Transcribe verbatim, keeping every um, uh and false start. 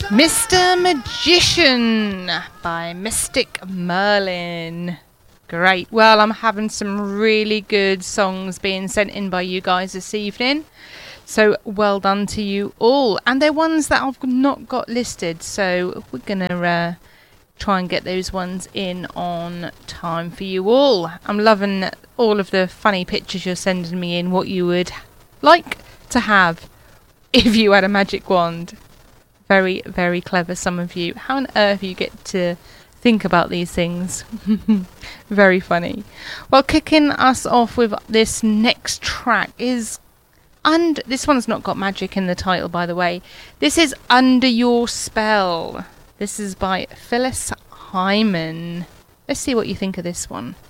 Mister Magician by Mystic Merlin. Great. Well, I'm having some really good songs being sent in by you guys this evening. So well done to you all. And they're ones that I've not got listed. So we're going to uh, try and get those ones in on time for you all. I'm loving all of the funny pictures you're sending me in, what you would like to have if you had a magic wand. Very, very clever, some of you. How on earth you get to think about these things? Very funny. Well, kicking us off with this next track is... and this one's not got magic in the title, by the way. This is Under Your Spell. This is by Phyllis Hyman. Let's see what you think of this one.